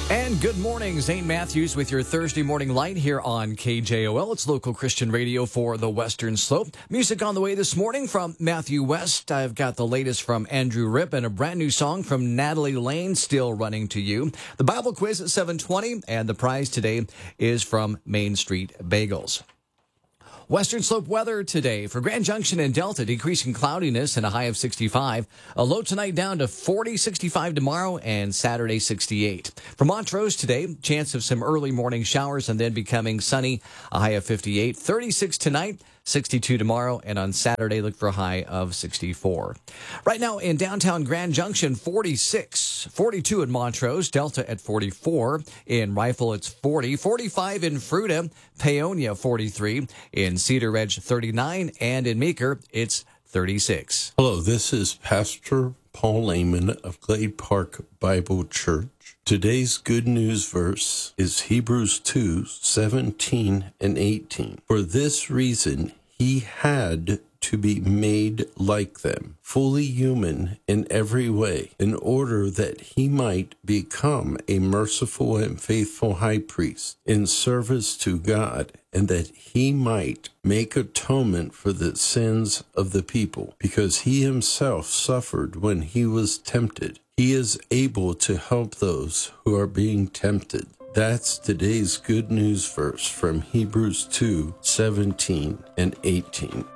And good morning, Zane Matthews with your Thursday morning light here on KJOL. It's local Christian radio for the Western Slope. Music on the way this morning from Matthew West. I've got the latest from Andrew Ripp and a brand new song from Natalie Lane, Still Running to You. The Bible quiz at 7:20, and the prize today is from Main Street Bagels. Western Slope weather today for Grand Junction and Delta, decreasing cloudiness and a high of 65. A low tonight down to 40, 65 tomorrow, and Saturday 68. For Montrose today, chance of some early morning showers and then becoming sunny, a high of 58. 36 tonight, 62 tomorrow, and on Saturday, look for a high of 64. Right now in downtown Grand Junction, 46, 42 in Montrose, Delta at 44. In Rifle, it's 40, 45 in Fruita, Paonia 43, in Cedar Ridge 39, and in Meeker, it's 36. Hello, this is Pastor Paul Lehman of Glade Park Bible Church. Today's good news verse is Hebrews 2:17 and 18. For this reason, he had to be made like them, fully human in every way, in order that he might become a merciful and faithful high priest in service to God, and that he might make atonement for the sins of the people, because he himself suffered when he was tempted. He is able to help those who are being tempted. That's today's good news verse from Hebrews 2:17 and 18.